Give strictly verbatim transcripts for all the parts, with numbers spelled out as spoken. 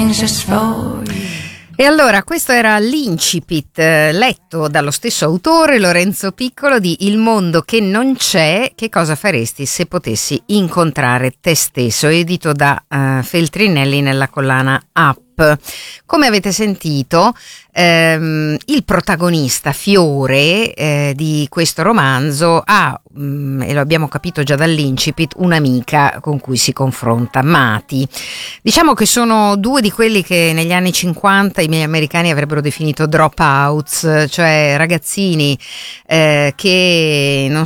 things just for you. E allora, questo era l'incipit eh, letto dallo stesso autore, Lorenzo Piccolo, di Il mondo che non c'è, che cosa faresti se potessi incontrare te stesso, edito da eh, Feltrinelli nella collana Up. Come avete sentito, ehm, il protagonista Fiore eh, di questo romanzo ha, mh, e lo abbiamo capito già dall'incipit, un'amica con cui si confronta, Mati. Diciamo che sono due di quelli che negli anni cinquanta i miei americani avrebbero definito dropouts, cioè ragazzini eh, che non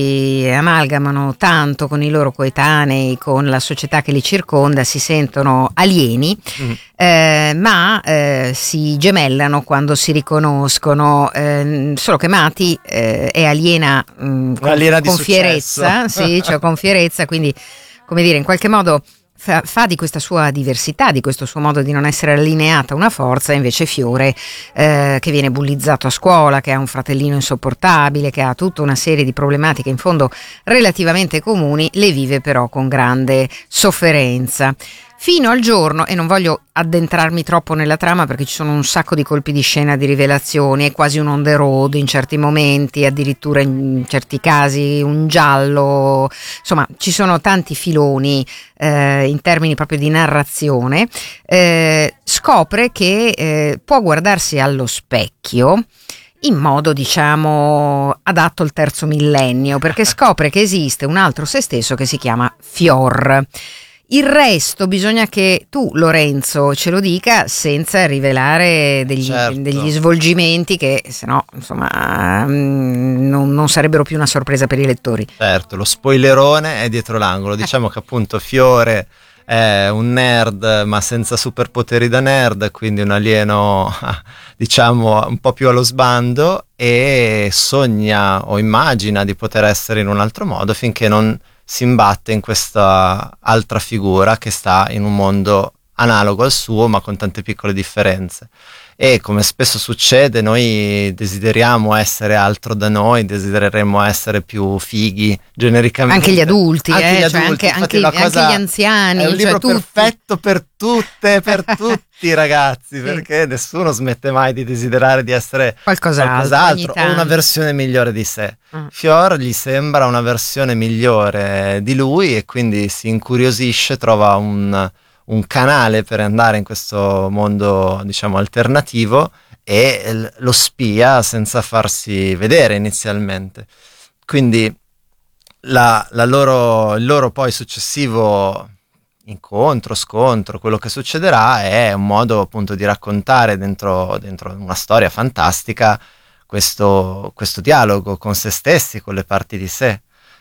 si amalgamano tanto con i loro coetanei, con la società che li circonda, si sentono alieni. Mm. Eh, ma eh, si gemellano quando si riconoscono, eh, solo che Mati eh, è aliena, mh, con, aliena di con fierezza, sì, cioè con fierezza, quindi come dire, in qualche modo fa, fa di questa sua diversità, di questo suo modo di non essere allineata una forza. Invece Fiore eh, che viene bullizzato a scuola, che ha un fratellino insopportabile, che ha tutta una serie di problematiche in fondo relativamente comuni, le vive però con grande sofferenza. Fino al giorno, e non voglio addentrarmi troppo nella trama perché ci sono un sacco di colpi di scena, di rivelazioni, è quasi un on the road in certi momenti, addirittura in certi casi un giallo, insomma ci sono tanti filoni eh, in termini proprio di narrazione. Eh, scopre che eh, può guardarsi allo specchio in modo, diciamo, adatto al terzo millennio, perché scopre che esiste un altro se stesso che si chiama Fior. Il resto bisogna che tu, Lorenzo, ce lo dica senza rivelare degli, certo. degli svolgimenti che sennò insomma non, non sarebbero più una sorpresa per i lettori. Certo, lo spoilerone è dietro l'angolo. Diciamo che appunto Fiore è un nerd ma senza superpoteri da nerd, quindi un alieno diciamo un po' più allo sbando, e sogna o immagina di poter essere in un altro modo finché non si imbatte in questa altra figura che sta in un mondo analogo al suo ma con tante piccole differenze. E come spesso succede, noi desideriamo essere altro da noi, desidereremmo essere più fighi genericamente. Anche gli adulti, anche eh, gli, cioè adulti. anche, Infatti anche, anche gli anziani. È un libro cioè tutti. perfetto per tutte, per tutti ragazzi, sì. Perché nessuno smette mai di desiderare di essere qualcos'altro, qualcos'altro o una versione migliore di sé. Mm. Fior gli sembra una versione migliore di lui e quindi si incuriosisce, trova un... un canale per andare in questo mondo, diciamo, alternativo, e lo spia senza farsi vedere inizialmente. Quindi la, la loro, il loro poi successivo incontro, scontro, quello che succederà è un modo appunto di raccontare dentro, dentro una storia fantastica questo, questo dialogo con se stessi, con le parti di sé.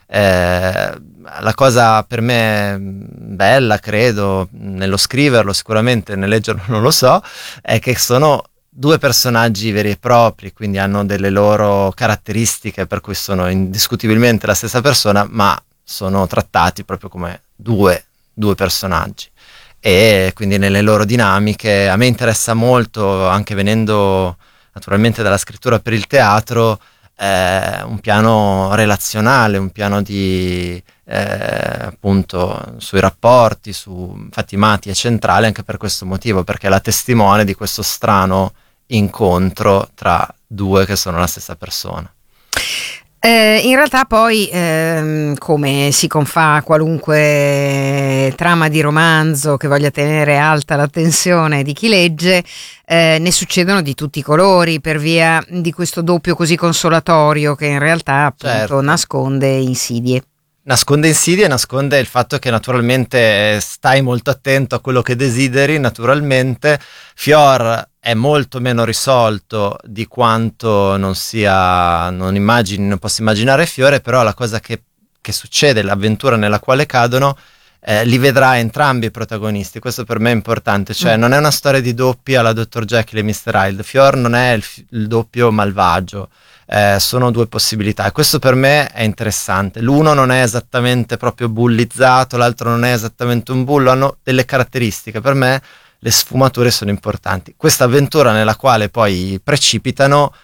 Eh, la cosa per me bella, credo, nello scriverlo, sicuramente nel leggerlo non lo so, è che sono due personaggi veri e propri, quindi hanno delle loro caratteristiche per cui sono indiscutibilmente la stessa persona, ma sono trattati proprio come due, due personaggi, e quindi nelle loro dinamiche a me interessa molto, anche venendo naturalmente dalla scrittura per il teatro, Eh, un piano relazionale, un piano di eh, appunto sui rapporti, su, infatti Mati è centrale anche per questo motivo, perché è la testimone di questo strano incontro tra due che sono la stessa persona. Eh, in realtà poi, ehm, come si confà qualunque trama di romanzo che voglia tenere alta la tensione di chi legge, eh, ne succedono di tutti i colori per via di questo doppio così consolatorio che in realtà appunto certo. nasconde insidie. Nasconde insidie, nasconde il fatto che naturalmente stai molto attento a quello che desideri, naturalmente. Fior è molto meno risolto di quanto non sia, non immagini, non posso immaginare Fiore, però la cosa che, che succede, l'avventura nella quale cadono, eh, li vedrà entrambi i protagonisti. Questo per me è importante, cioè mm. non è una storia di doppia alla dottor Jekyll e mister Hyde. Fior non è il, il doppio malvagio. Eh, sono due possibilità e questo per me è interessante. L'uno non è esattamente proprio bullizzato, l'altro non è esattamente un bullo, hanno delle caratteristiche. Per me le sfumature sono importanti. Questa avventura nella quale poi precipitano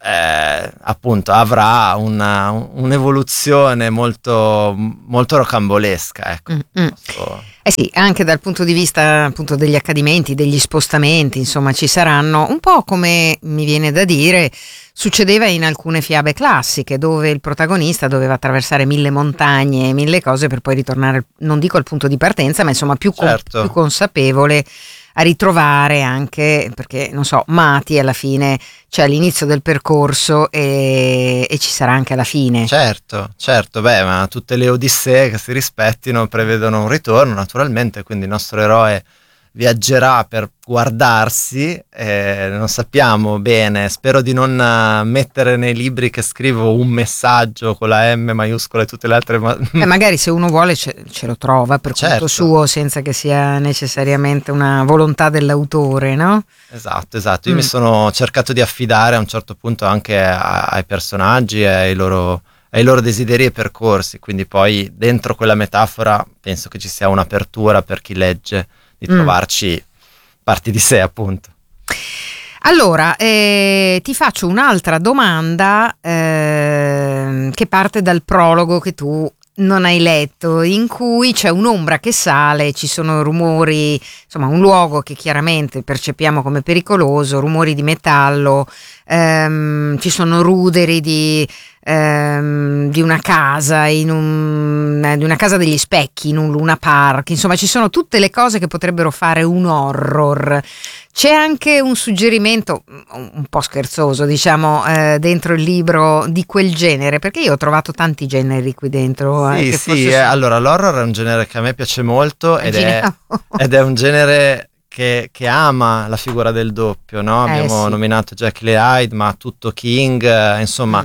eh, appunto avrà una, un'evoluzione molto, molto rocambolesca, ecco. Mm-hmm. Posso... Eh sì, anche dal punto di vista appunto degli accadimenti, degli spostamenti, insomma ci saranno, un po' come mi viene da dire succedeva in alcune fiabe classiche, dove il protagonista doveva attraversare mille montagne e mille cose per poi ritornare, non dico al punto di partenza, ma insomma più, certo. con, più consapevole a ritrovare anche, perché non so, Mati alla fine c'è all'inizio del percorso e, e ci sarà anche alla fine. Certo, certo, beh, ma tutte le odissee che si rispettino prevedono un ritorno naturalmente, quindi il nostro eroe viaggerà per guardarsi, eh, non sappiamo bene, spero di non uh, mettere nei libri che scrivo un messaggio con la M maiuscola e tutte le altre ma- eh, magari se uno vuole ce, ce lo trova per certo. conto suo, senza che sia necessariamente una volontà dell'autore, no? Esatto, esatto, io mm. mi sono cercato di affidare a un certo punto anche a, ai personaggi e ai loro, ai loro desideri e percorsi, quindi poi dentro quella metafora penso che ci sia un'apertura per chi legge di trovarci mm. parti di sé, appunto. Allora, eh, ti faccio un'altra domanda eh, che parte dal prologo che tu non hai letto, in cui c'è un'ombra che sale, ci sono rumori, insomma un luogo che chiaramente percepiamo come pericoloso, rumori di metallo, ehm, ci sono ruderi di, ehm, di una casa, in un, eh, di una casa degli specchi, in un Luna Park, insomma ci sono tutte le cose che potrebbero fare un horror. C'è anche un suggerimento un po' scherzoso, diciamo, eh, dentro il libro di quel genere, perché io ho trovato tanti generi qui dentro. Sì, eh, che sì, forse eh, sono... allora l'horror è un genere che a me piace molto ed è, ed è un genere che, che ama la figura del doppio, no? Eh, Abbiamo sì. nominato Jekyll e Hyde, ma tutto King, eh, insomma, mm.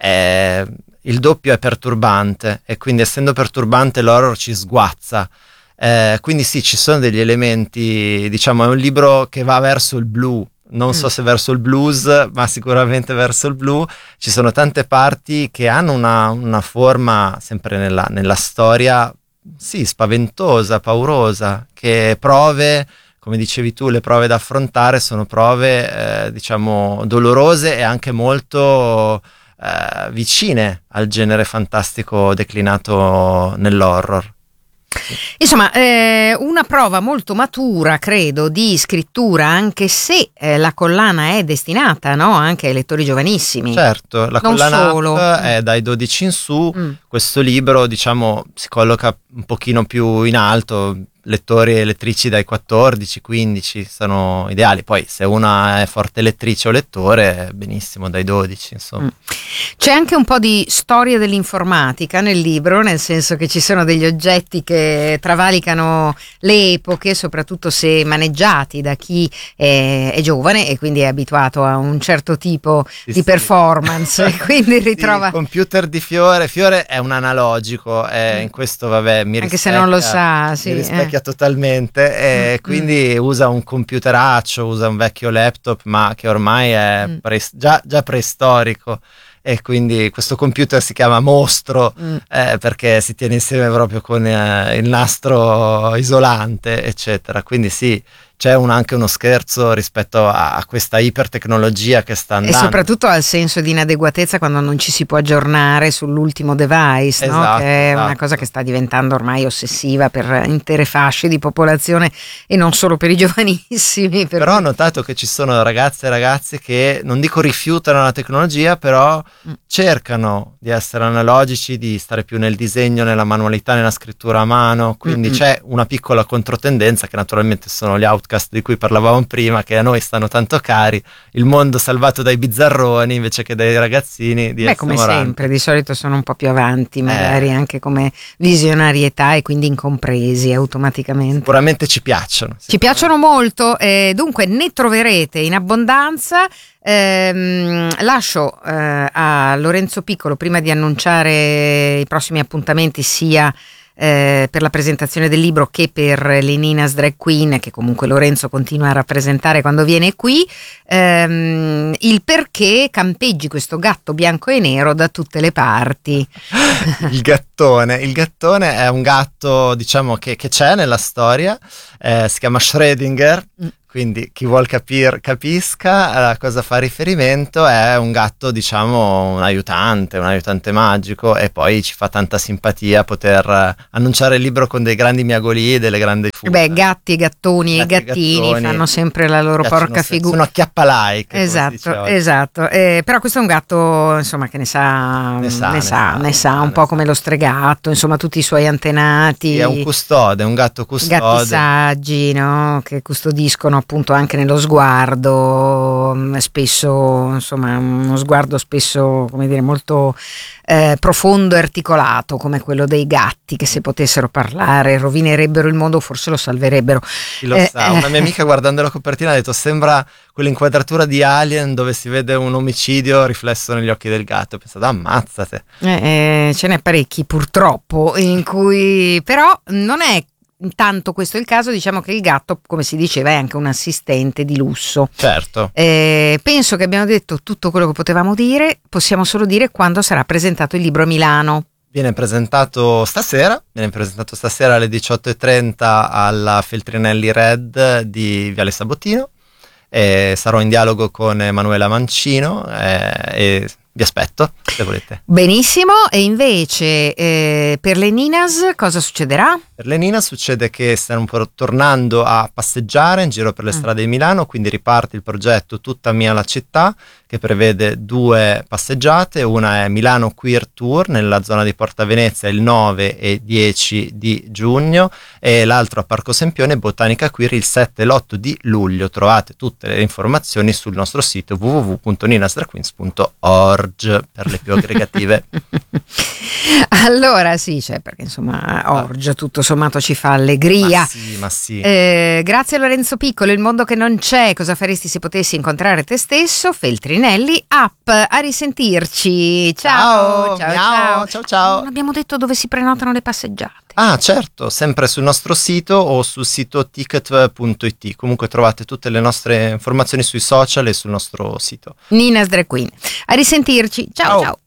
è, il doppio è perturbante e quindi essendo perturbante l'horror ci sguazza. Eh, quindi sì, ci sono degli elementi, diciamo è un libro che va verso il blu, non mm. so se verso il blues, ma sicuramente verso il blu. Ci sono tante parti che hanno una, una forma sempre nella, nella storia, sì, spaventosa, paurosa, che prove, come dicevi tu, le prove da affrontare sono prove eh, diciamo dolorose e anche molto eh, vicine al genere fantastico declinato nell'horror. Insomma, eh, una prova molto matura, credo, di scrittura, anche se eh, la collana è destinata, no? Anche ai lettori giovanissimi. Certo, la non collana solo. è dai dodici in su, mm. questo libro diciamo si colloca un pochino più in alto, lettori e lettrici dai quattordici quindici sono ideali, poi se una è forte lettrice o lettore benissimo dai dodici insomma. Mm. C'è anche un po' di storia dell'informatica nel libro, nel senso che ci sono degli oggetti che travalicano le epoche, soprattutto se maneggiati da chi è, è giovane e quindi è abituato a un certo tipo sì, di sì. performance quindi ritrova sì, il computer di Fiore Fiore è un analogico e in questo vabbè mi anche rispecchia, se non lo sa sì, mi rispecchia eh. totalmente e mm, quindi mm. usa un computeraccio, usa un vecchio laptop ma che ormai è mm. pre- già, già preistorico e quindi questo computer si chiama Mostro mm. eh, perché si tiene insieme proprio con eh, il nastro isolante eccetera, quindi sì c'è un, anche uno scherzo rispetto a, a questa ipertecnologia che sta andando. E soprattutto al senso di inadeguatezza quando non ci si può aggiornare sull'ultimo device, esatto, no? Che è esatto. una cosa che sta diventando ormai ossessiva per intere fasce di popolazione e non solo per i giovanissimi. Per però ho notato che ci sono ragazze e ragazzi che, non dico rifiutano la tecnologia, però mm. cercano di essere analogici, di stare più nel disegno, nella manualità, nella scrittura a mano, quindi mm-hmm. c'è una piccola controtendenza che naturalmente sono gli outcast di cui parlavamo prima, che a noi stanno tanto cari, il mondo salvato dai bizzarroni invece che dai ragazzini di Beh, come Moranti. sempre, di solito sono un po' più avanti, magari eh. anche come visionarietà e quindi incompresi automaticamente. Sicuramente ci piacciono. Ci piacciono molto, eh, dunque ne troverete in abbondanza. Eh, lascio eh, a Lorenzo Piccolo, prima di annunciare i prossimi appuntamenti sia Eh, per la presentazione del libro che per le Nina's Drag Queen, che comunque Lorenzo continua a rappresentare quando viene qui, ehm, il perché campeggi questo gatto bianco e nero da tutte le parti. il gattone il gattone è un gatto diciamo che, che c'è nella storia, eh, si chiama Schrödinger, mm. quindi chi vuol capire capisca a cosa fa riferimento. È un gatto, diciamo, un aiutante, un aiutante magico, e poi ci fa tanta simpatia poter annunciare il libro con dei grandi miagolii, delle grandi fughe. Beh, gatti e gattoni gatti e gattini gattoni, fanno sempre la loro porca figura. Sono acchiappa-like. Esatto, esatto. Eh, però questo è un gatto, insomma, che ne sa, ne sa, ne, ne sa, sa, ne sa un ne po' sa. Come lo stregatto, insomma, tutti i suoi antenati. Sì, è un custode, un gatto custode. Gatti saggi, no? Che custodiscono appunto anche nello sguardo, spesso, insomma, uno sguardo spesso, come dire, molto eh, profondo e articolato, come quello dei gatti, che se potessero parlare rovinerebbero il mondo, forse lo salverebbero. Chi lo eh, sa, una mia amica guardando la copertina ha detto: sembra quell'inquadratura di Alien dove si vede un omicidio riflesso negli occhi del gatto. Ho pensato, ammazzate. Eh, ce n'è parecchi purtroppo, in cui però non è tanto questo il caso. Diciamo che il gatto, come si diceva, è anche un assistente di lusso. Certo. Eh, penso che abbiamo detto tutto quello che potevamo dire. Possiamo solo dire quando sarà presentato il libro a Milano. Viene presentato stasera, viene presentato stasera alle diciotto e trenta alla Feltrinelli Red di Viale Sabotino. E sarò in dialogo con Emanuela Mancino eh, e vi aspetto se volete. Benissimo. E invece eh, per le Ninas cosa succederà? Per le Ninas succede che stanno un po' tornando a passeggiare in giro per le mm. strade di Milano, quindi riparte il progetto Tutta mia la città, che prevede due passeggiate. Una è Milano Queer Tour nella zona di Porta Venezia il nove e dieci di giugno, e l'altro a Parco Sempione Botanica Queer il sette e l'otto di luglio. Trovate tutte le informazioni sul nostro sito w w w punto ninasdragqueens punto org per le più aggregative. Allora sì, cioè, perché insomma org tutto sommato ci fa allegria. Ma sì, ma sì. Eh, grazie a Lorenzo Piccolo. Il mondo che non c'è, cosa faresti se potessi incontrare te stesso? Feltrinelli app. A risentirci. Ciao, ciao, ciao, ciao, ciao, ciao. Non abbiamo detto dove si prenotano le passeggiate. Ah, certo, sempre sul nostro sito o sul sito ticket punto it. Comunque trovate tutte le nostre informazioni sui social e sul nostro sito. Nina's Drag Queen. A risentirci. Ciao, ciao. ciao.